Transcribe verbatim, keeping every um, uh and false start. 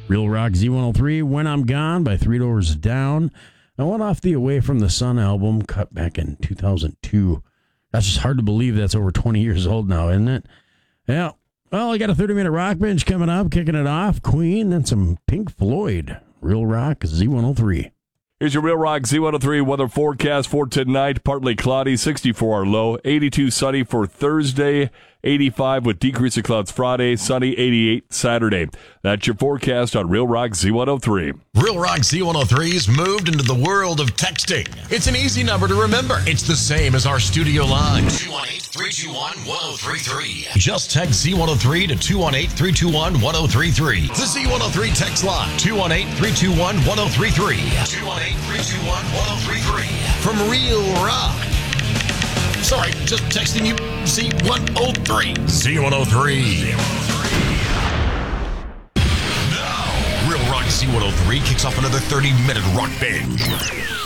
Real Rock Z one oh three, When I'm Gone by Three Doors Down. I went off the Away from the Sun album, cut back in two thousand two. That's just hard to believe that's over twenty years old now, isn't it? Yeah. Well, I got a thirty-minute rock bench coming up, kicking it off. Queen, then some Pink Floyd. Real Rock Z one oh three. Here's your Real Rock Z one oh three weather forecast for tonight. Partly cloudy, sixty-four low, eighty-two sunny for Thursday, eighty-five with decrease of clouds Friday, sunny eighty-eight Saturday. That's your forecast on Real Rock Z one oh three. Real Rock Z one oh three's moved into the world of texting. It's an easy number to remember. It's the same as our studio line. two one eight, three two one, one oh three three. Just text Z one oh three to two one eight, three two one, one oh three three. The Z one oh three text line. two one eight, three two one, one oh three three. two one eight, three two one, one oh three three. From Real Rock. Sorry, just texting you Z one oh three. Z one oh three. Now, Real Rock Z one oh three kicks off another thirty-minute rock binge.